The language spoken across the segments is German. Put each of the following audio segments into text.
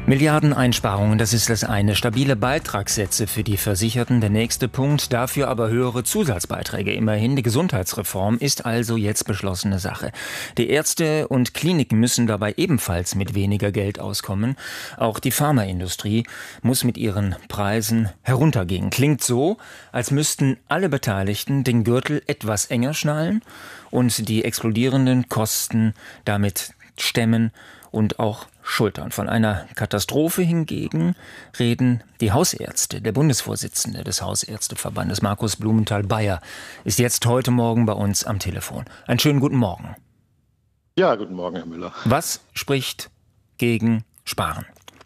Milliardeneinsparungen, das ist das eine. Stabile Beitragssätze für die Versicherten, der nächste Punkt. Dafür aber höhere Zusatzbeiträge. Immerhin, die Gesundheitsreform ist also jetzt beschlossene Sache. Die Ärzte und Kliniken müssen dabei ebenfalls mit weniger Geld auskommen. Auch die Pharmaindustrie muss mit ihren Preisen heruntergehen. Klingt so, als müssten alle Beteiligten den Gürtel etwas enger schnallen und die explodierenden Kosten damit stemmen und auch schultern. Von einer Katastrophe hingegen reden die Hausärzte. Der Bundesvorsitzende des Hausärzteverbandes, Markus Blumenthal-Beyer, ist jetzt heute Morgen bei uns am Telefon. Einen schönen guten Morgen. Ja, guten Morgen, Herr Müller. Was spricht gegen Sparen?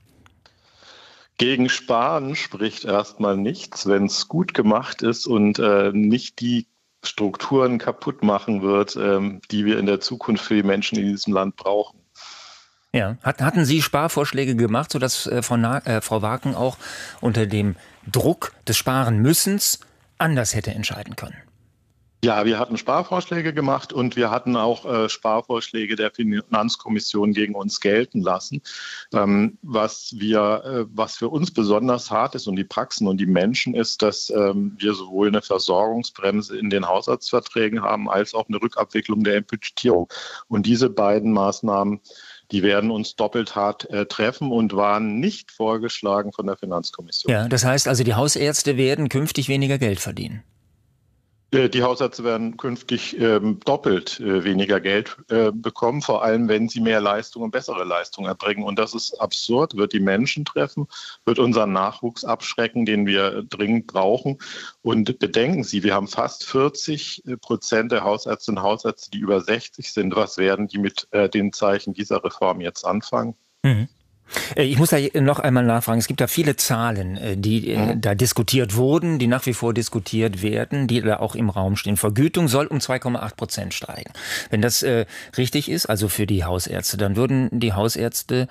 Gegen Sparen spricht erstmal nichts, wenn es gut gemacht ist und nicht die Strukturen kaputt machen wird, die wir in der Zukunft für die Menschen in diesem Land brauchen. Ja, hatten Sie Sparvorschläge gemacht, sodass Frau Waken auch unter dem Druck des Sparen-Müssens anders hätte entscheiden können? Ja, wir hatten Sparvorschläge gemacht und wir hatten auch Sparvorschläge der Finanzkommission gegen uns gelten lassen. Was für uns besonders hart ist und die Praxen und die Menschen ist, dass wir sowohl eine Versorgungsbremse in den Hausarztverträgen haben, als auch eine Rückabwicklung der Budgetierung. Und diese beiden Maßnahmen, die werden uns doppelt hart treffen und waren nicht vorgeschlagen von der Finanzkommission. Ja, das heißt also, die Hausärzte werden künftig weniger Geld verdienen. Die Hausärzte werden künftig doppelt weniger Geld bekommen, vor allem wenn sie mehr Leistung und bessere Leistung erbringen. Und das ist absurd, wird die Menschen treffen, wird unseren Nachwuchs abschrecken, den wir dringend brauchen. Und bedenken Sie, wir haben fast 40% der Hausärztinnen und Hausärzte, die über 60 sind. Was werden die mit den Zeichen dieser Reform jetzt anfangen? Mhm. Ich muss da noch einmal nachfragen. Es gibt da viele Zahlen, die da diskutiert wurden, die nach wie vor diskutiert werden, die da auch im Raum stehen. Vergütung soll um 2,8% steigen. Wenn das richtig ist, also für die Hausärzte, dann würden die Hausärzte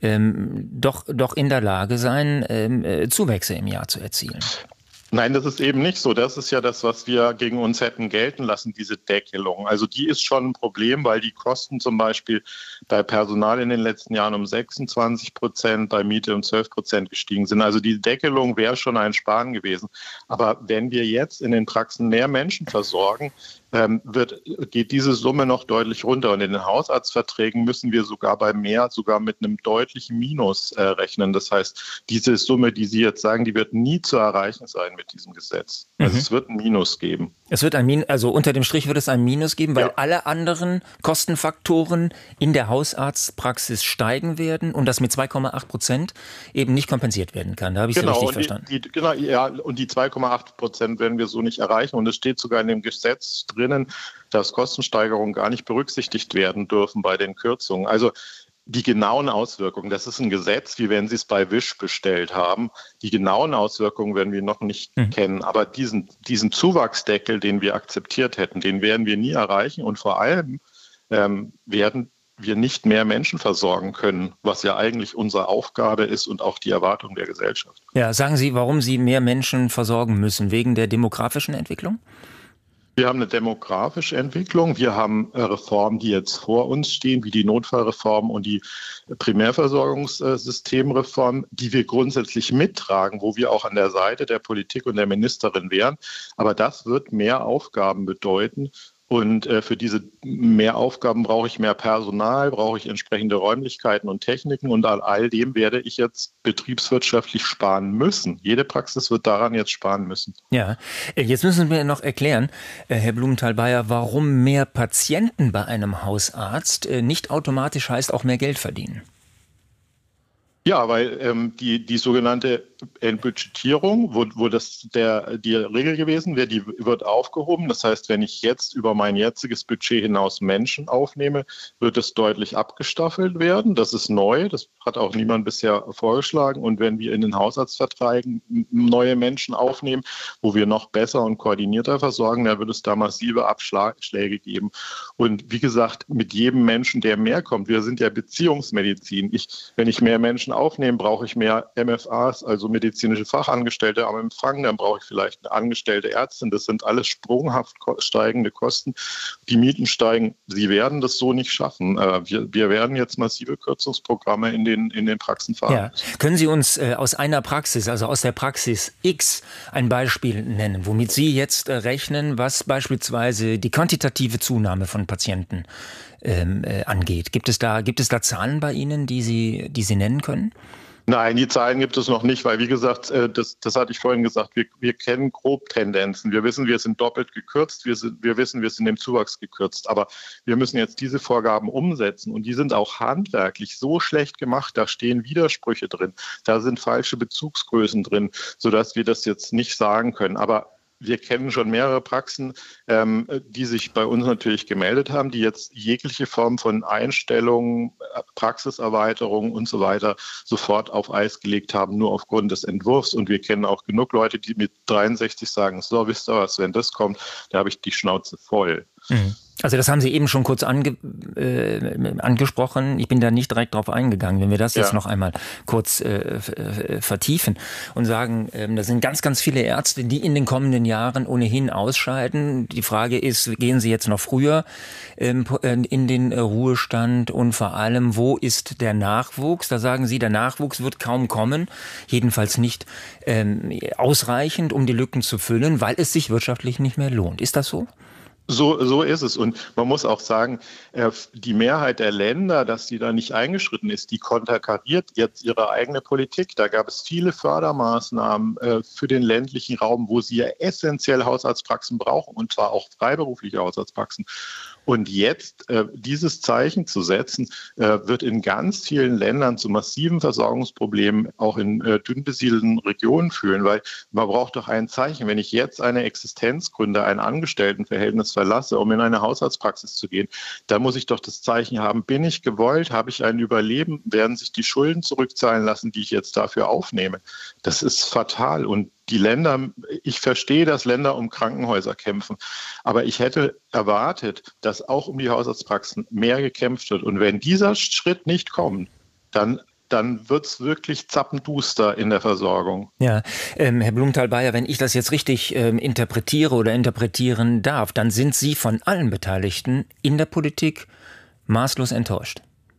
doch in der Lage sein, Zuwächse im Jahr zu erzielen. Nein, das ist eben nicht so. Das ist ja das, was wir gegen uns hätten gelten lassen, diese Deckelung. Also die ist schon ein Problem, weil die Kosten zum Beispiel bei Personal in den letzten Jahren um 26%, bei Miete um 12% gestiegen sind. Also die Deckelung wäre schon ein Sparen gewesen. Aber wenn wir jetzt in den Praxen mehr Menschen versorgen, geht diese Summe noch deutlich runter. Und in den Hausarztverträgen müssen wir sogar mit einem deutlichen Minus rechnen. Das heißt, diese Summe, die Sie jetzt sagen, die wird nie zu erreichen sein mit diesem Gesetz. Also es wird ein Minus geben. Es wird also unter dem Strich wird es ein Minus geben, weil alle anderen Kostenfaktoren in der Hausarztpraxis steigen werden und das mit 2,8% eben nicht kompensiert werden kann. Da habe ich Sie richtig verstanden. Und die 2,8% werden wir so nicht erreichen. Und es steht sogar in dem Gesetz drinnen, dass Kostensteigerungen gar nicht berücksichtigt werden dürfen bei den Kürzungen. Also die genauen Auswirkungen, das ist ein Gesetz, wie wenn Sie es bei Wish bestellt haben. Die genauen Auswirkungen werden wir noch nicht kennen. Aber diesen Zuwachsdeckel, den wir akzeptiert hätten, den werden wir nie erreichen. Und vor allem werden wir nicht mehr Menschen versorgen können, was ja eigentlich unsere Aufgabe ist und auch die Erwartung der Gesellschaft. Ja, sagen Sie, warum Sie mehr Menschen versorgen müssen? Wegen der demografischen Entwicklung? Wir haben eine demografische Entwicklung. Wir haben Reformen, die jetzt vor uns stehen, wie die Notfallreform und die Primärversorgungssystemreform, die wir grundsätzlich mittragen, wo wir auch an der Seite der Politik und der Ministerin wären. Aber das wird mehr Aufgaben bedeuten. Und für diese Mehraufgaben brauche ich mehr Personal, brauche ich entsprechende Räumlichkeiten und Techniken. Und an all dem werde ich jetzt betriebswirtschaftlich sparen müssen. Jede Praxis wird daran jetzt sparen müssen. Ja, jetzt müssen wir noch erklären, Herr Blumenthal-Beyer, warum mehr Patienten bei einem Hausarzt nicht automatisch heißt auch mehr Geld verdienen. Ja, weil die sogenannte Entbudgetierung, wo das die Regel gewesen wäre, die wird aufgehoben. Das heißt, wenn ich jetzt über mein jetziges Budget hinaus Menschen aufnehme, wird es deutlich abgestaffelt werden. Das ist neu, das hat auch niemand bisher vorgeschlagen. Und wenn wir in den Hausarztverträgen neue Menschen aufnehmen, wo wir noch besser und koordinierter versorgen, dann wird es da massive Abschläge geben. Und wie gesagt, mit jedem Menschen, der mehr kommt, wir sind ja Beziehungsmedizin. Wenn ich mehr Menschen aufnehme, brauche ich mehr MFAs, also medizinische Fachangestellte am Empfang, dann brauche ich vielleicht eine angestellte Ärztin. Das sind alles sprunghaft steigende Kosten. Die Mieten steigen. Sie werden das so nicht schaffen. Wir werden jetzt massive Kürzungsprogramme in den Praxen fahren. Ja. Können Sie uns aus einer Praxis, also aus der Praxis X, ein Beispiel nennen, womit Sie jetzt rechnen, was beispielsweise die quantitative Zunahme von Patienten angeht? Gibt es da Zahlen bei Ihnen, die Sie nennen können? Nein, die Zahlen gibt es noch nicht, weil wie gesagt, das hatte ich vorhin gesagt, wir kennen grob Tendenzen. Wir wissen, wir sind doppelt gekürzt, wir wissen, wir sind im Zuwachs gekürzt. Aber wir müssen jetzt diese Vorgaben umsetzen und die sind auch handwerklich so schlecht gemacht, da stehen Widersprüche drin, da sind falsche Bezugsgrößen drin, sodass wir das jetzt nicht sagen können. Aber wir kennen schon mehrere Praxen, die sich bei uns natürlich gemeldet haben, die jetzt jegliche Form von Einstellungen, Praxiserweiterung und so weiter sofort auf Eis gelegt haben, nur aufgrund des Entwurfs. Und wir kennen auch genug Leute, die mit 63 sagen, so, wisst ihr was, wenn das kommt, da habe ich die Schnauze voll. Mhm. Also das haben Sie eben schon kurz angesprochen. Ich bin da nicht direkt drauf eingegangen. Wenn wir das jetzt noch einmal kurz vertiefen und sagen, da sind ganz, ganz viele Ärzte, die in den kommenden Jahren ohnehin ausscheiden. Die Frage ist, gehen Sie jetzt noch früher in den Ruhestand und vor allem, wo ist der Nachwuchs? Da sagen Sie, der Nachwuchs wird kaum kommen, jedenfalls nicht ausreichend, um die Lücken zu füllen, weil es sich wirtschaftlich nicht mehr lohnt. Ist das so? So ist es. Und man muss auch sagen, die Mehrheit der Länder, dass die da nicht eingeschritten ist, die konterkariert jetzt ihre eigene Politik. Da gab es viele Fördermaßnahmen für den ländlichen Raum, wo sie ja essentiell Hausarztpraxen brauchen, und zwar auch freiberufliche Hausarztpraxen. Und jetzt dieses Zeichen zu setzen, wird in ganz vielen Ländern zu massiven Versorgungsproblemen auch in dünn besiedelten Regionen führen, weil man braucht doch ein Zeichen. Wenn ich jetzt eine Existenz gründe, ein Angestelltenverhältnis verlasse, um in eine Hausarztpraxis zu gehen, dann muss ich doch das Zeichen haben, bin ich gewollt, habe ich ein Überleben, werden sich die Schulden zurückzahlen lassen, die ich jetzt dafür aufnehme. Das ist fatal. Und die Länder, ich verstehe, dass Länder um Krankenhäuser kämpfen, aber ich hätte erwartet, dass auch um die Hausarztpraxen mehr gekämpft wird. Und wenn dieser Schritt nicht kommt, dann wird es wirklich zappenduster in der Versorgung. Ja, Herr Blumenthal-Bayer, wenn ich das jetzt richtig interpretiere oder interpretieren darf, dann sind Sie von allen Beteiligten in der Politik maßlos enttäuscht.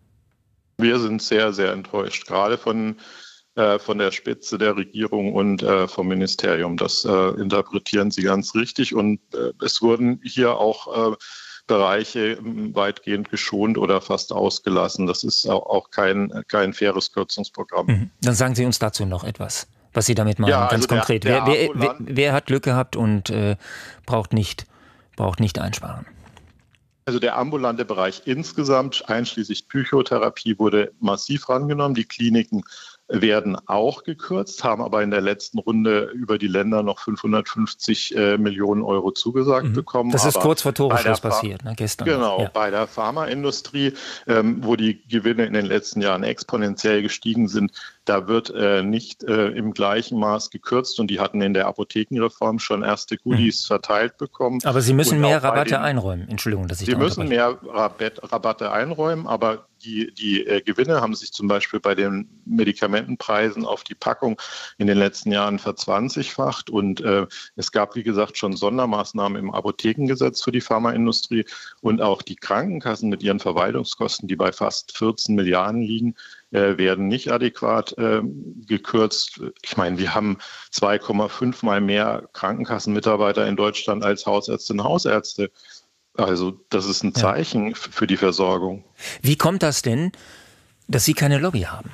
Wir sind sehr, sehr enttäuscht, gerade von der Spitze der Regierung und vom Ministerium. Das interpretieren Sie ganz richtig. Und es wurden hier auch Bereiche weitgehend geschont oder fast ausgelassen. Das ist auch kein faires Kürzungsprogramm. Mhm. Dann sagen Sie uns dazu noch etwas, was Sie damit meinen, ja, ganz also konkret. Wer hat Glück gehabt und braucht nicht einsparen? Also der ambulante Bereich insgesamt, einschließlich Psychotherapie, wurde massiv rangenommen. Die Kliniken werden auch gekürzt, haben aber in der letzten Runde über die Länder noch 550 Millionen Euro zugesagt bekommen. Das ist kurz vor Toreschluss passiert, ne, gestern. Genau, ja. Bei der Pharmaindustrie, wo die Gewinne in den letzten Jahren exponentiell gestiegen sind, da wird nicht im gleichen Maß gekürzt, und die hatten in der Apothekenreform schon erste Goodies verteilt bekommen. Aber Sie müssen mehr Rabatte einräumen. Entschuldigung, dass ich da unterbreche. Sie müssen mehr Rabatte einräumen, aber die Gewinne haben sich zum Beispiel bei den Medikamentenpreisen auf die Packung in den letzten Jahren verzwanzigfacht, und es gab, wie gesagt, schon Sondermaßnahmen im Apothekengesetz für die Pharmaindustrie, und auch die Krankenkassen mit ihren Verwaltungskosten, die bei fast 14 Milliarden liegen, werden nicht adäquat gekürzt. Ich meine, wir haben 2,5 Mal mehr Krankenkassenmitarbeiter in Deutschland als Hausärztinnen und Hausärzte. Also das ist ein Zeichen für die Versorgung. Wie kommt das denn, dass Sie keine Lobby haben?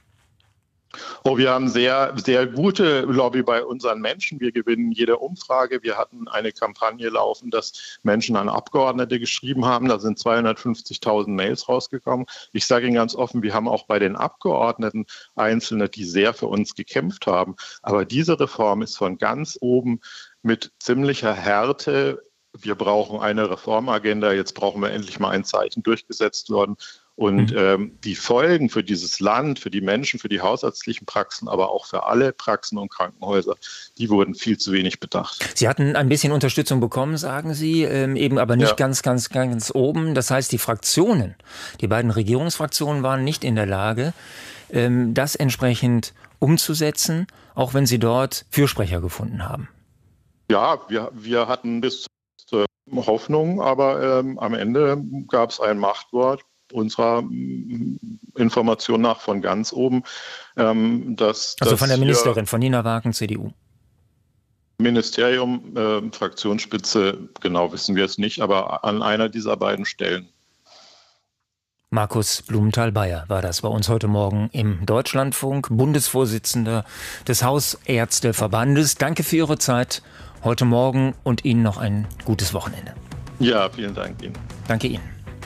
Oh, wir haben sehr, sehr gute Lobby bei unseren Menschen. Wir gewinnen jede Umfrage. Wir hatten eine Kampagne laufen, dass Menschen an Abgeordnete geschrieben haben. Da sind 250.000 Mails rausgekommen. Ich sage Ihnen ganz offen, wir haben auch bei den Abgeordneten Einzelne, die sehr für uns gekämpft haben. Aber diese Reform ist von ganz oben mit ziemlicher Härte. Wir brauchen eine Reformagenda. Jetzt brauchen wir endlich mal ein Zeichen durchgesetzt worden. Und die Folgen für dieses Land, für die Menschen, für die hausärztlichen Praxen, aber auch für alle Praxen und Krankenhäuser, die wurden viel zu wenig bedacht. Sie hatten ein bisschen Unterstützung bekommen, sagen Sie, eben aber nicht ganz oben. Das heißt, die Fraktionen, die beiden Regierungsfraktionen waren nicht in der Lage, das entsprechend umzusetzen, auch wenn Sie dort Fürsprecher gefunden haben? Ja, wir hatten bis zur Hoffnung, aber am Ende gab es ein Machtwort unserer Information nach von ganz oben. Dass von der Ministerin, von Nina Wagen, CDU. Ministerium, Fraktionsspitze, genau wissen wir es nicht, aber an einer dieser beiden Stellen. Markus Blumenthal-Bayer war das bei uns heute Morgen im Deutschlandfunk, Bundesvorsitzender des Hausärzteverbandes. Danke für Ihre Zeit heute Morgen und Ihnen noch ein gutes Wochenende. Ja, vielen Dank Ihnen. Danke Ihnen.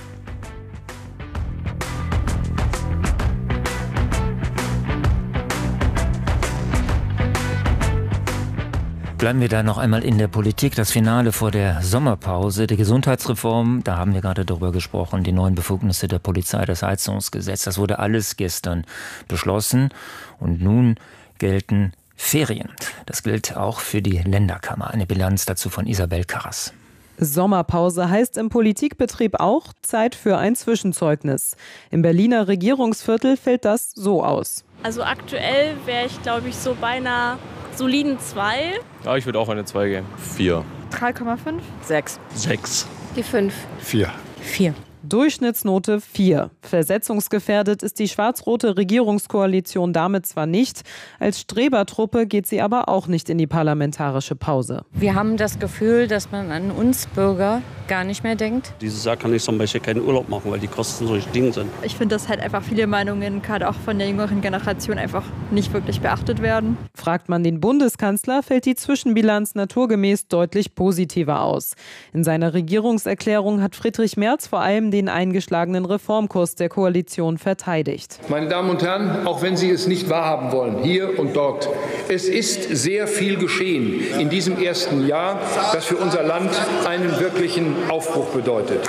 Bleiben wir da noch einmal in der Politik. Das Finale vor der Sommerpause, die Gesundheitsreform, da haben wir gerade darüber gesprochen, die neuen Befugnisse der Polizei, das Heizungsgesetz, das wurde alles gestern beschlossen und nun gelten Ferien. Das gilt auch für die Länderkammer. Eine Bilanz dazu von Isabel Karras. Sommerpause heißt im Politikbetrieb auch Zeit für ein Zwischenzeugnis. Im Berliner Regierungsviertel fällt das so aus. Also aktuell wäre ich, glaube ich, so bei einer soliden 2. Ja, ich würde auch eine 2 geben. 4. 3,5. 6. 6. Die 5. 4. 4. Durchschnittsnote 4. Versetzungsgefährdet ist die schwarz-rote Regierungskoalition damit zwar nicht, als Strebertruppe geht sie aber auch nicht in die parlamentarische Pause. Wir haben das Gefühl, dass man an uns Bürger gar nicht mehr denkt. Dieses Jahr kann ich zum Beispiel keinen Urlaub machen, weil die Kosten so gestiegen sind. Ich finde, dass halt einfach viele Meinungen, gerade auch von der jüngeren Generation, einfach nicht wirklich beachtet werden. Fragt man den Bundeskanzler, fällt die Zwischenbilanz naturgemäß deutlich positiver aus. In seiner Regierungserklärung hat Friedrich Merz vor allem den eingeschlagenen Reformkurs der Koalition verteidigt. Meine Damen und Herren, auch wenn Sie es nicht wahrhaben wollen, hier und dort, es ist sehr viel geschehen in diesem ersten Jahr, das für unser Land einen wirklichen Aufbruch bedeutet.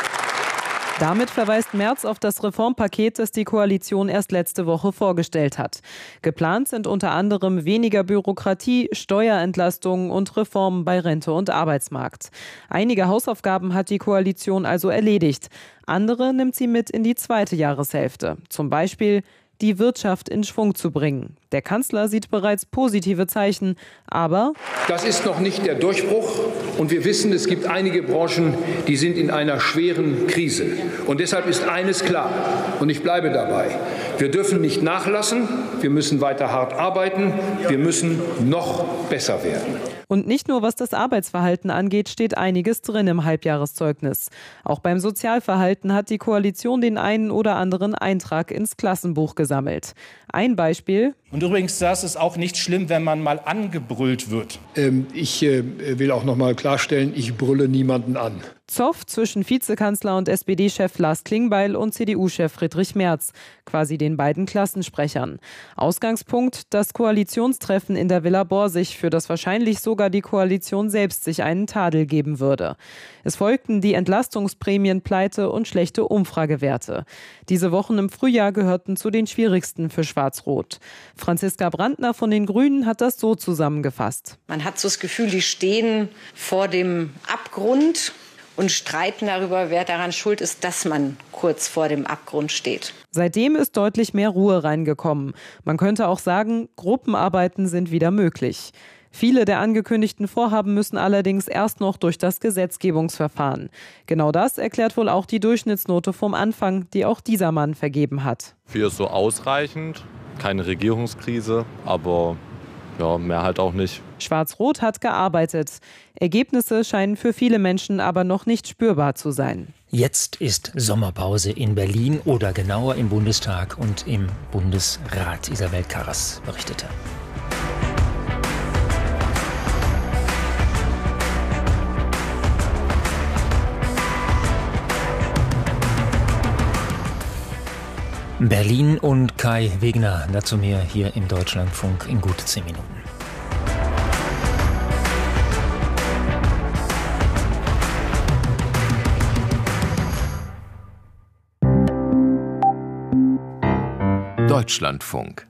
Damit verweist Merz auf das Reformpaket, das die Koalition erst letzte Woche vorgestellt hat. Geplant sind unter anderem weniger Bürokratie, Steuerentlastungen und Reformen bei Rente und Arbeitsmarkt. Einige Hausaufgaben hat die Koalition also erledigt. Andere nimmt sie mit in die zweite Jahreshälfte. Zum Beispiel die Wirtschaft in Schwung zu bringen. Der Kanzler sieht bereits positive Zeichen, aber das ist noch nicht der Durchbruch und wir wissen, es gibt einige Branchen, die sind in einer schweren Krise. Und deshalb ist eines klar und ich bleibe dabei. Wir dürfen nicht nachlassen, wir müssen weiter hart arbeiten, wir müssen noch besser werden. Und nicht nur was das Arbeitsverhalten angeht, steht einiges drin im Halbjahreszeugnis. Auch beim Sozialverhalten hat die Koalition den einen oder anderen Eintrag ins Klassenbuch gesammelt. Ein Beispiel. Und übrigens, das ist auch nicht schlimm, wenn man mal angebrüllt wird. Ich will auch noch mal klarstellen, ich brülle niemanden an. Zoff zwischen Vizekanzler und SPD-Chef Lars Klingbeil und CDU-Chef Friedrich Merz, quasi den beiden Klassensprechern. Ausgangspunkt, das Koalitionstreffen in der Villa Borsig, für das wahrscheinlich sogar die Koalition selbst sich einen Tadel geben würde. Es folgten die Entlastungsprämienpleite und schlechte Umfragewerte. Diese Wochen im Frühjahr gehörten zu den schwierigsten für Schwarz-Rot. Franziska Brandner von den Grünen hat das so zusammengefasst. Man hat so das Gefühl, die stehen vor dem Abgrund und streiten darüber, wer daran schuld ist, dass man kurz vor dem Abgrund steht. Seitdem ist deutlich mehr Ruhe reingekommen. Man könnte auch sagen, Gruppenarbeiten sind wieder möglich. Viele der angekündigten Vorhaben müssen allerdings erst noch durch das Gesetzgebungsverfahren. Genau das erklärt wohl auch die Durchschnittsnote vom Anfang, die auch dieser Mann vergeben hat. 4 ist so ausreichend, keine Regierungskrise, aber ja, mehr halt auch nicht. Schwarz-Rot hat gearbeitet. Ergebnisse scheinen für viele Menschen aber noch nicht spürbar zu sein. Jetzt ist Sommerpause in Berlin oder genauer im Bundestag und im Bundesrat. Isabel Karras berichtete. Berlin und Kai Wegner, dazu mehr hier im Deutschlandfunk in gut 10 Minuten. Deutschlandfunk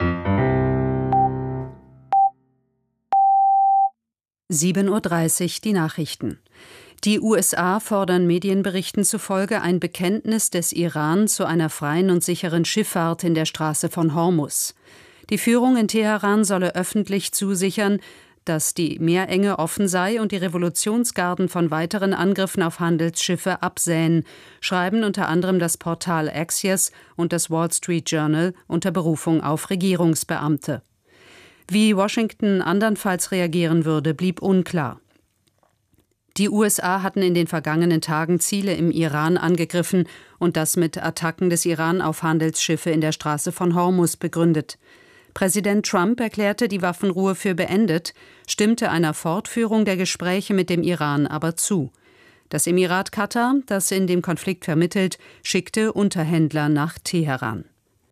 7:30 Uhr die Nachrichten. Die USA fordern Medienberichten zufolge ein Bekenntnis des Iran zu einer freien und sicheren Schifffahrt in der Straße von Hormuz. Die Führung in Teheran solle öffentlich zusichern, dass die Meerenge offen sei und die Revolutionsgarden von weiteren Angriffen auf Handelsschiffe absähen, schreiben unter anderem das Portal Axios und das Wall Street Journal unter Berufung auf Regierungsbeamte. Wie Washington andernfalls reagieren würde, blieb unklar. Die USA hatten in den vergangenen Tagen Ziele im Iran angegriffen und das mit Attacken des Iran auf Handelsschiffe in der Straße von Hormuz begründet. Präsident Trump erklärte die Waffenruhe für beendet, stimmte einer Fortführung der Gespräche mit dem Iran aber zu. Das Emirat Katar, das in dem Konflikt vermittelt, schickte Unterhändler nach Teheran.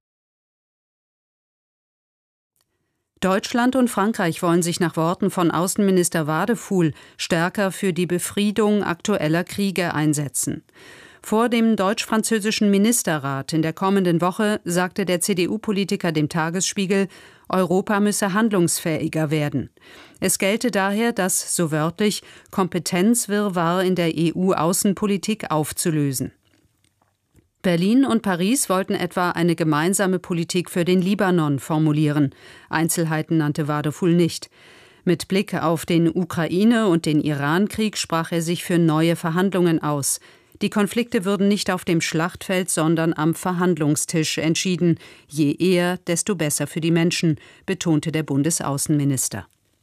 Deutschland und Frankreich wollen sich nach Worten von Außenminister Wadefuhl stärker für die Befriedung aktueller Kriege einsetzen. Vor dem deutsch-französischen Ministerrat in der kommenden Woche sagte der CDU-Politiker dem Tagesspiegel, Europa müsse handlungsfähiger werden. Es gelte daher, das, so wörtlich, Kompetenzwirrwarr in der EU-Außenpolitik aufzulösen. Berlin und Paris wollten etwa eine gemeinsame Politik für den Libanon formulieren. Einzelheiten nannte Wadefuhl nicht. Mit Blick auf den Ukraine- und den Iran-Krieg sprach er sich für neue Verhandlungen aus. Die Konflikte würden nicht auf dem Schlachtfeld, sondern am Verhandlungstisch entschieden. Je eher, desto besser für die Menschen, betonte der Bundesaußenminister.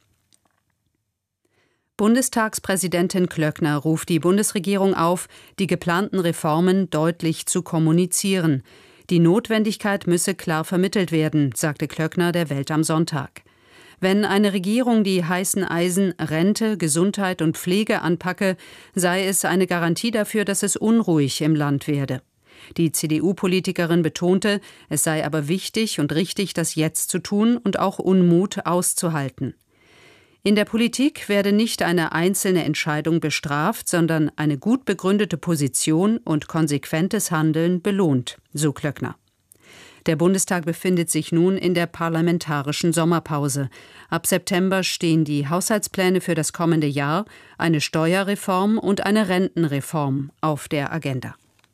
Bundestagspräsidentin Klöckner ruft die Bundesregierung auf, die geplanten Reformen deutlich zu kommunizieren. Die Notwendigkeit müsse klar vermittelt werden, sagte Klöckner der Welt am Sonntag. Wenn eine Regierung die heißen Eisen Rente, Gesundheit und Pflege anpacke, sei es eine Garantie dafür, dass es unruhig im Land werde. Die CDU-Politikerin betonte, es sei aber wichtig und richtig, das jetzt zu tun und auch Unmut auszuhalten. In der Politik werde nicht eine einzelne Entscheidung bestraft, sondern eine gut begründete Position und konsequentes Handeln belohnt, so Klöckner. Der Bundestag befindet sich nun in der parlamentarischen Sommerpause. Ab September stehen die Haushaltspläne für das kommende Jahr, eine Steuerreform und eine Rentenreform auf der Agenda.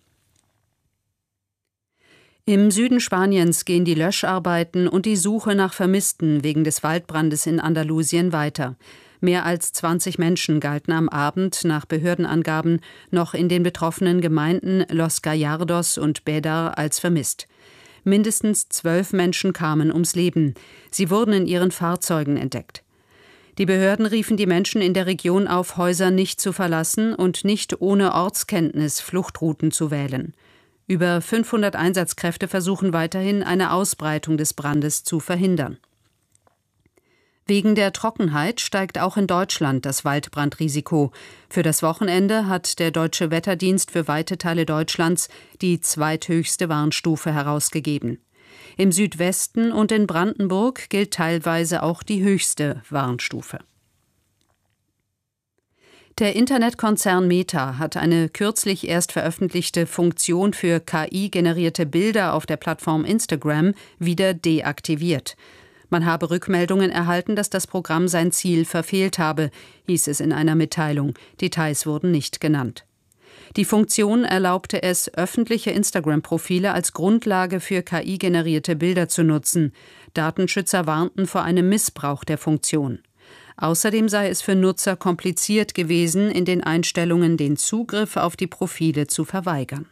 Im Süden Spaniens gehen die Löscharbeiten und die Suche nach Vermissten wegen des Waldbrandes in Andalusien weiter. Mehr als 20 Menschen galten am Abend nach Behördenangaben noch in den betroffenen Gemeinden Los Gallardos und Bédar als vermisst. Mindestens 12 Menschen kamen ums Leben. Sie wurden in ihren Fahrzeugen entdeckt. Die Behörden riefen die Menschen in der Region auf, Häuser nicht zu verlassen und nicht ohne Ortskenntnis Fluchtrouten zu wählen. Über 500 Einsatzkräfte versuchen weiterhin, eine Ausbreitung des Brandes zu verhindern. Wegen der Trockenheit steigt auch in Deutschland das Waldbrandrisiko. Für das Wochenende hat der Deutsche Wetterdienst für weite Teile Deutschlands die zweithöchste Warnstufe herausgegeben. Im Südwesten und in Brandenburg gilt teilweise auch die höchste Warnstufe. Der Internetkonzern Meta hat eine kürzlich erst veröffentlichte Funktion für KI-generierte Bilder auf der Plattform Instagram wieder deaktiviert. Man habe Rückmeldungen erhalten, dass das Programm sein Ziel verfehlt habe, hieß es in einer Mitteilung. Details wurden nicht genannt. Die Funktion erlaubte es, öffentliche Instagram-Profile als Grundlage für KI-generierte Bilder zu nutzen. Datenschützer warnten vor einem Missbrauch der Funktion. Außerdem sei es für Nutzer kompliziert gewesen, in den Einstellungen den Zugriff auf die Profile zu verweigern.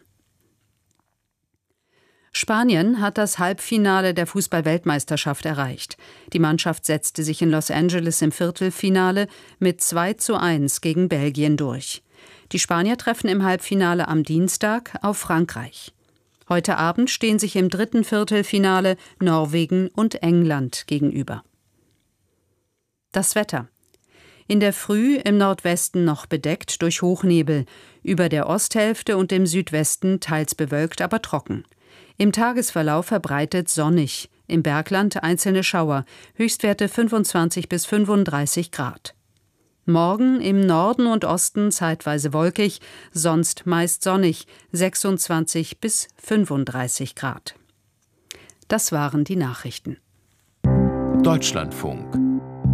Spanien hat das Halbfinale der Fußball-Weltmeisterschaft erreicht. Die Mannschaft setzte sich in Los Angeles im Viertelfinale mit 2:1 gegen Belgien durch. Die Spanier treffen im Halbfinale am Dienstag auf Frankreich. Heute Abend stehen sich im dritten Viertelfinale Norwegen und England gegenüber. Das Wetter. In der Früh im Nordwesten noch bedeckt durch Hochnebel, über der Osthälfte und im Südwesten teils bewölkt, aber trocken. Im Tagesverlauf verbreitet sonnig, im Bergland einzelne Schauer, Höchstwerte 25 bis 35 Grad. Morgen im Norden und Osten zeitweise wolkig, sonst meist sonnig, 26 bis 35 Grad. Das waren die Nachrichten. Deutschlandfunk.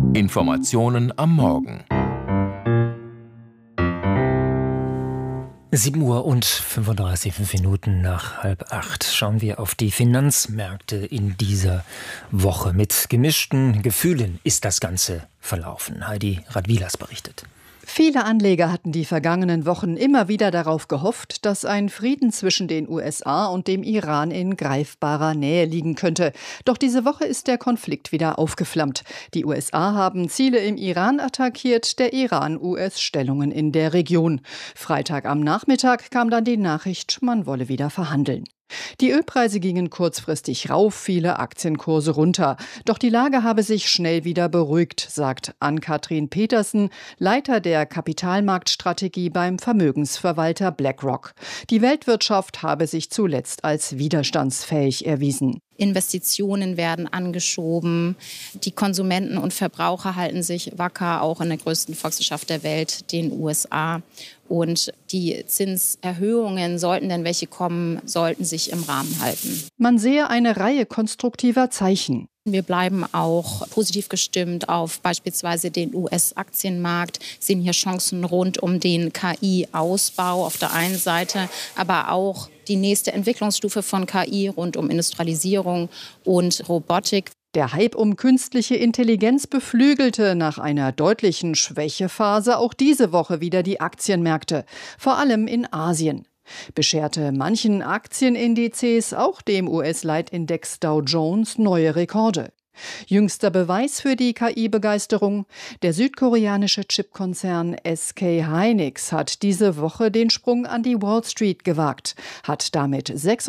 Informationen am Morgen. 7:35 nach 7:30 schauen wir auf die Finanzmärkte in dieser Woche. Mit gemischten Gefühlen ist das Ganze verlaufen. Heidi Radwilas berichtet. Viele Anleger hatten die vergangenen Wochen immer wieder darauf gehofft, dass ein Frieden zwischen den USA und dem Iran in greifbarer Nähe liegen könnte. Doch diese Woche ist der Konflikt wieder aufgeflammt. Die USA haben Ziele im Iran attackiert, der Iran US-Stellungen in der Region. Freitag am Nachmittag kam dann die Nachricht, man wolle wieder verhandeln. Die Ölpreise gingen kurzfristig rauf, viele Aktienkurse runter. Doch die Lage habe sich schnell wieder beruhigt, sagt Ann-Kathrin Petersen, Leiter der Kapitalmarktstrategie beim Vermögensverwalter BlackRock. Die Weltwirtschaft habe sich zuletzt als widerstandsfähig erwiesen. Investitionen werden angeschoben. Die Konsumenten und Verbraucher halten sich wacker, auch in der größten Volkswirtschaft der Welt, den USA. Und die Zinserhöhungen, sollten denn welche kommen, sollten sich im Rahmen halten. Man sehe eine Reihe konstruktiver Zeichen. Wir bleiben auch positiv gestimmt auf beispielsweise den US-Aktienmarkt, sehen hier Chancen rund um den KI-Ausbau auf der einen Seite, aber auch die nächste Entwicklungsstufe von KI rund um Industrialisierung und Robotik. Der Hype um künstliche Intelligenz beflügelte nach einer deutlichen Schwächephase auch diese Woche wieder die Aktienmärkte, vor allem in Asien. Bescherte manchen Aktienindizes, auch dem US-Leitindex Dow Jones, neue Rekorde. Jüngster Beweis für die KI-Begeisterung: Der südkoreanische Chipkonzern SK Hynix hat diese Woche den Sprung an die Wall Street gewagt, hat damit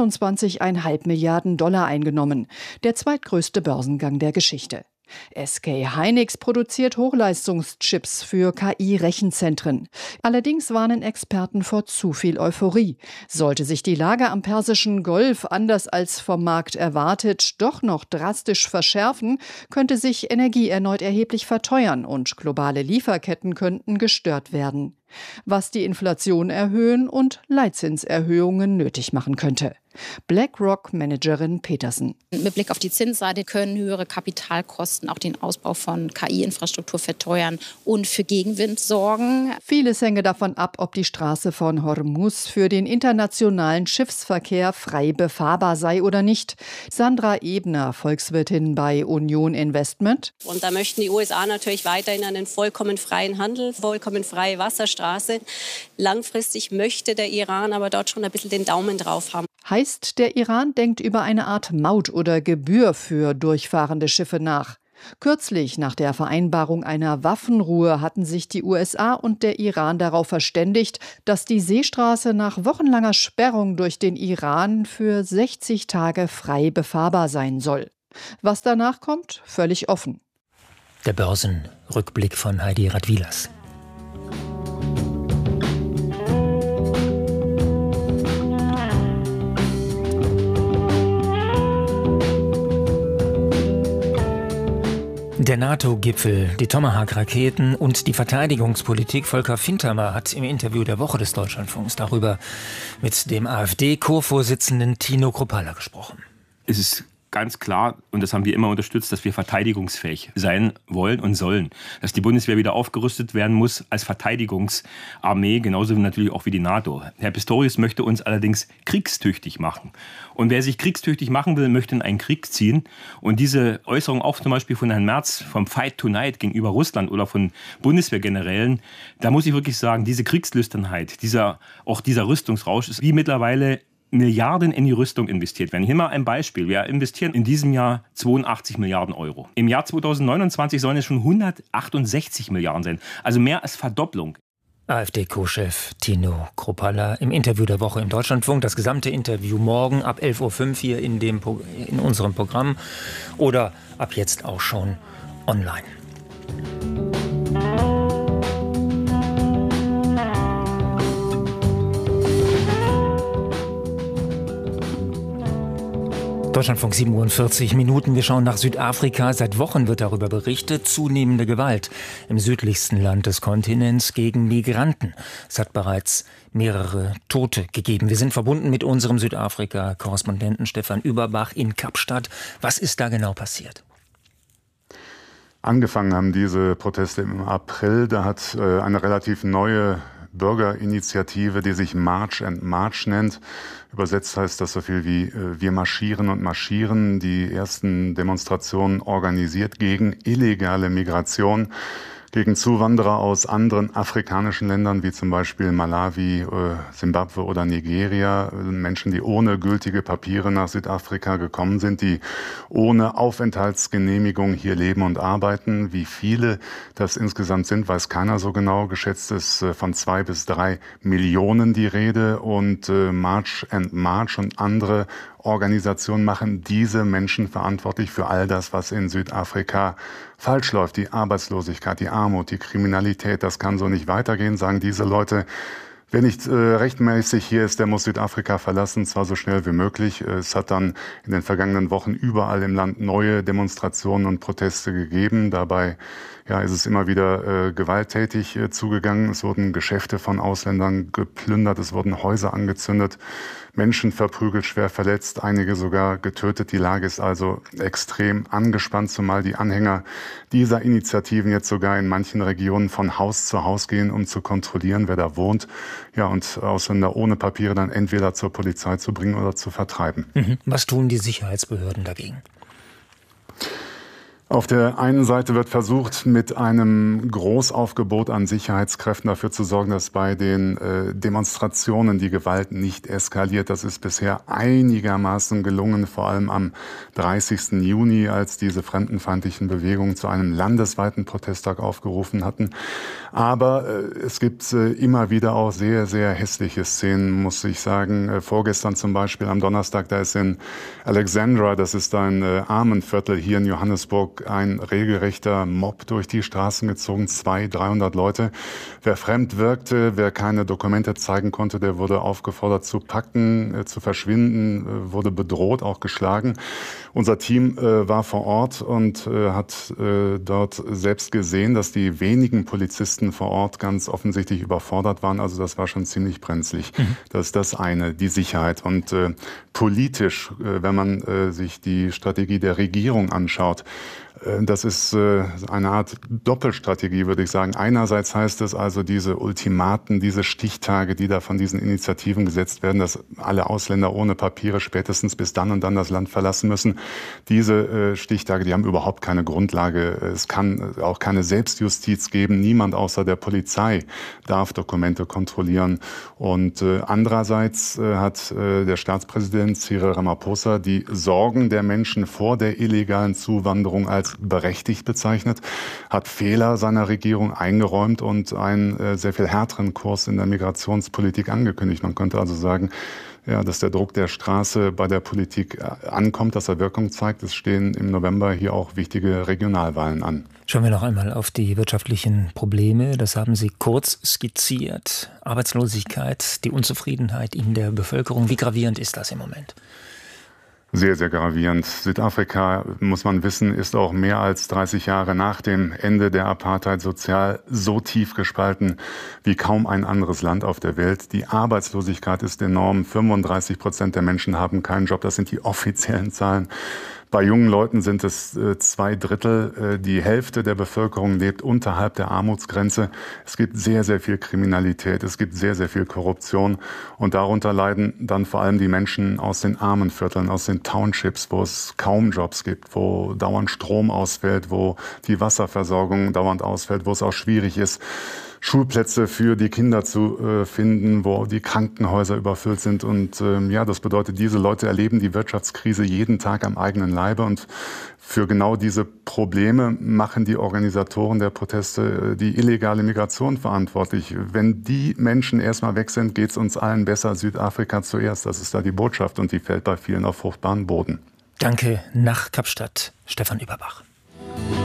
26,5 Milliarden $ eingenommen, der zweitgrößte Börsengang der Geschichte. SK Hynix produziert Hochleistungschips für KI-Rechenzentren. Allerdings warnen Experten vor zu viel Euphorie. Sollte sich die Lage am Persischen Golf, anders als vom Markt erwartet, doch noch drastisch verschärfen, könnte sich Energie erneut erheblich verteuern und globale Lieferketten könnten gestört werden, was die Inflation erhöhen und Leitzinserhöhungen nötig machen könnte. BlackRock-Managerin Petersen. Mit Blick auf die Zinsseite können höhere Kapitalkosten auch den Ausbau von KI-Infrastruktur verteuern und für Gegenwind sorgen. Vieles hänge davon ab, ob die Straße von Hormuz für den internationalen Schiffsverkehr frei befahrbar sei oder nicht. Sandra Ebner, Volkswirtin bei Union Investment. Und da möchten die USA natürlich weiterhin einen vollkommen freien Handel, vollkommen freie Wasserstraße. Langfristig möchte der Iran aber dort schon ein bisschen den Daumen drauf haben. Heißt, der Iran denkt über eine Art Maut oder Gebühr für durchfahrende Schiffe nach. Kürzlich, nach der Vereinbarung einer Waffenruhe, hatten sich die USA und der Iran darauf verständigt, dass die Seestraße nach wochenlanger Sperrung durch den Iran für 60 Tage frei befahrbar sein soll. Was danach kommt, völlig offen. Der Börsenrückblick von Heidi Radwilas. Der NATO-Gipfel, die Tomahawk-Raketen und die Verteidigungspolitik. Volker Fintermer hat im Interview der Woche des Deutschlandfunks darüber mit dem AfD-Co-Vorsitzenden Tino Kruppalla gesprochen. Es ist ganz klar, und das haben wir immer unterstützt, dass wir verteidigungsfähig sein wollen und sollen. Dass die Bundeswehr wieder aufgerüstet werden muss als Verteidigungsarmee, genauso natürlich auch wie die NATO. Herr Pistorius möchte uns allerdings kriegstüchtig machen. Und wer sich kriegstüchtig machen will, möchte in einen Krieg ziehen. Und diese Äußerung auch zum Beispiel von Herrn Merz vom Fight Tonight gegenüber Russland oder von Bundeswehrgenerälen, da muss ich wirklich sagen, diese Kriegslüsternheit, dieser Rüstungsrausch ist wie mittlerweile Milliarden in die Rüstung investiert werden. Hier mal ein Beispiel. Wir investieren in diesem Jahr 82 Milliarden Euro. Im Jahr 2029 sollen es schon 168 Milliarden sein. Also mehr als Verdopplung. AfD-Co-Chef Tino Kruppalla im Interview der Woche im Deutschlandfunk. Das gesamte Interview morgen ab 11:05 Uhr hier in unserem Programm oder ab jetzt auch schon online. Deutschlandfunk 47 Minuten. Wir schauen nach Südafrika. Seit Wochen wird darüber berichtet. Zunehmende Gewalt im südlichsten Land des Kontinents gegen Migranten. Es hat bereits mehrere Tote gegeben. Wir sind verbunden mit unserem Südafrika-Korrespondenten Stefan Überbach in Kapstadt. Was ist da genau passiert? Angefangen haben diese Proteste im April. Da hat eine relativ neue Bürgerinitiative, die sich March and March nennt. Übersetzt heißt das so viel wie wir marschieren und marschieren. Die ersten Demonstrationen organisiert gegen illegale Migration, gegen Zuwanderer aus anderen afrikanischen Ländern wie zum Beispiel Malawi, Simbabwe oder Nigeria. Menschen, die ohne gültige Papiere nach Südafrika gekommen sind, die ohne Aufenthaltsgenehmigung hier leben und arbeiten. Wie viele das insgesamt sind, weiß keiner so genau. Geschätzt ist von 2 bis 3 Millionen die Rede. Und March and March und andere Organisationen machen diese Menschen verantwortlich für all das, was in Südafrika falsch läuft. Die Arbeitslosigkeit, die Armut, die Kriminalität, das kann so nicht weitergehen, sagen diese Leute. Wer nicht rechtmäßig hier ist, der muss Südafrika verlassen, zwar so schnell wie möglich. Es hat dann in den vergangenen Wochen überall im Land neue Demonstrationen und Proteste gegeben. Dabei ist es immer wieder gewalttätig zugegangen. Es wurden Geschäfte von Ausländern geplündert, es wurden Häuser angezündet, Menschen verprügelt, schwer verletzt, einige sogar getötet. Die Lage ist also extrem angespannt, zumal die Anhänger dieser Initiativen jetzt sogar in manchen Regionen von Haus zu Haus gehen, um zu kontrollieren, wer da wohnt. Ja, und Ausländer ohne Papiere dann entweder zur Polizei zu bringen oder zu vertreiben. Was tun die Sicherheitsbehörden dagegen? Auf der einen Seite wird versucht, mit einem Großaufgebot an Sicherheitskräften dafür zu sorgen, dass bei den Demonstrationen die Gewalt nicht eskaliert. Das ist bisher einigermaßen gelungen, vor allem am 30. Juni, als diese fremdenfeindlichen Bewegungen zu einem landesweiten Protesttag aufgerufen hatten. Aber es gibt immer wieder auch sehr, sehr hässliche Szenen, muss ich sagen. Vorgestern zum Beispiel am Donnerstag, da ist in Alexandra, das ist ein Armenviertel hier in Johannesburg, ein regelrechter Mob durch die Straßen gezogen, 200-300 Leute. Wer fremd wirkte, wer keine Dokumente zeigen konnte, der wurde aufgefordert zu packen, zu verschwinden, wurde bedroht, auch geschlagen. Unser Team war vor Ort und hat dort selbst gesehen, dass die wenigen Polizisten vor Ort ganz offensichtlich überfordert waren. Also das war schon ziemlich brenzlig. Das ist das eine, die Sicherheit. Und politisch, wenn man sich die Strategie der Regierung anschaut, das ist eine Art Doppelstrategie, würde ich sagen. Einerseits heißt es also, diese Ultimaten, diese Stichtage, die da von diesen Initiativen gesetzt werden, dass alle Ausländer ohne Papiere spätestens bis dann und dann das Land verlassen müssen. Diese Stichtage, die haben überhaupt keine Grundlage. Es kann auch keine Selbstjustiz geben. Niemand außer der Polizei darf Dokumente kontrollieren. Und andererseits hat der Staatspräsident Cyril Ramaphosa die Sorgen der Menschen vor der illegalen Zuwanderung als berechtigt bezeichnet, hat Fehler seiner Regierung eingeräumt und einen sehr viel härteren Kurs in der Migrationspolitik angekündigt. Man könnte also sagen, dass der Druck der Straße bei der Politik ankommt, dass er Wirkung zeigt. Es stehen im November hier auch wichtige Regionalwahlen an. Schauen wir noch einmal auf die wirtschaftlichen Probleme. Das haben Sie kurz skizziert. Arbeitslosigkeit, die Unzufriedenheit in der Bevölkerung. Wie gravierend ist das im Moment? Sehr, sehr gravierend. Südafrika, muss man wissen, ist auch mehr als 30 Jahre nach dem Ende der Apartheid sozial so tief gespalten wie kaum ein anderes Land auf der Welt. Die Arbeitslosigkeit ist enorm. 35% der Menschen haben keinen Job. Das sind die offiziellen Zahlen. Bei jungen Leuten sind es 2/3. Die Hälfte der Bevölkerung lebt unterhalb der Armutsgrenze. Es gibt sehr, sehr viel Kriminalität. Es gibt sehr, sehr viel Korruption. Und darunter leiden dann vor allem die Menschen aus den armen Vierteln, aus den Townships, wo es kaum Jobs gibt, wo dauernd Strom ausfällt, wo die Wasserversorgung dauernd ausfällt, wo es auch schwierig ist, Schulplätze für die Kinder zu finden, wo die Krankenhäuser überfüllt sind. Und das bedeutet, diese Leute erleben die Wirtschaftskrise jeden Tag am eigenen Leibe. Und für genau diese Probleme machen die Organisatoren der Proteste die illegale Migration verantwortlich. Wenn die Menschen erstmal weg sind, geht es uns allen besser. Südafrika zuerst, das ist da die Botschaft. Und die fällt bei vielen auf fruchtbaren Boden. Danke nach Kapstadt, Stefan Überbach.